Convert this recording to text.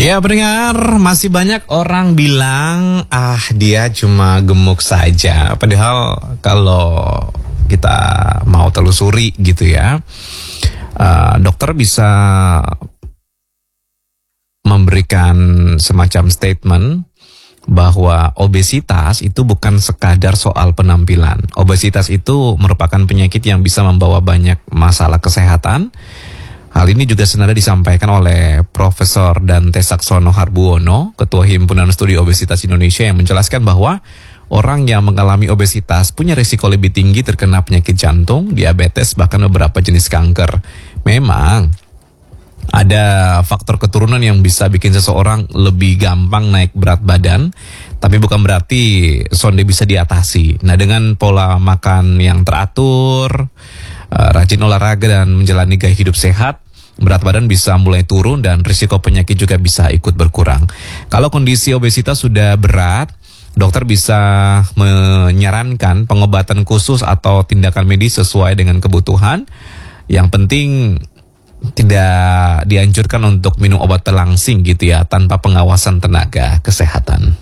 Ya pendengar, masih banyak orang bilang, dia cuma gemuk saja. Padahal kalau kita mau telusuri gitu ya, dokter bisa memberikan semacam statement bahwa obesitas itu bukan sekadar soal penampilan. Obesitas itu merupakan penyakit yang bisa membawa banyak masalah kesehatan. Hal ini juga senada disampaikan oleh Profesor Dante Saxono Harbuono, Ketua Himpunan Studi Obesitas Indonesia, yang menjelaskan bahwa orang yang mengalami obesitas punya risiko lebih tinggi terkena penyakit jantung, diabetes, bahkan beberapa jenis kanker. Memang ada faktor keturunan yang bisa bikin seseorang lebih gampang naik berat badan, tapi bukan berarti sonde bisa diatasi. Nah, dengan pola makan yang teratur, rajin olahraga dan menjalani gaya hidup sehat, berat badan bisa mulai turun dan risiko penyakit juga bisa ikut berkurang. Kalau kondisi obesitas sudah berat, dokter bisa menyarankan pengobatan khusus atau tindakan medis sesuai dengan kebutuhan. Yang penting tidak dianjurkan untuk minum obat telangsing gitu ya, tanpa pengawasan tenaga kesehatan.